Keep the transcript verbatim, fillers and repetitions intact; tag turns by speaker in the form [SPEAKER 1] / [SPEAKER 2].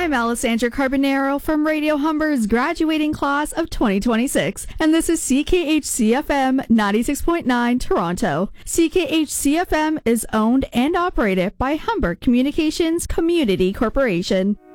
[SPEAKER 1] I'm Alessandra Carbonaro from Radio Humber's graduating class of twenty twenty-six, and this is C K H C F M ninety-six point nine Toronto. C K H C F M is owned and operated by Humber Communications Community Corporation.